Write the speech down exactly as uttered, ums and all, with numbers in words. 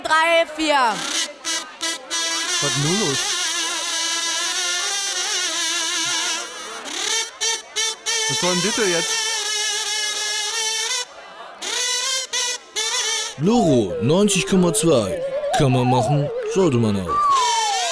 drei, vier. Was ist nun los? Was soll denn das jetzt? Loro neunzig Komma zwei. Kann man machen, sollte man auch.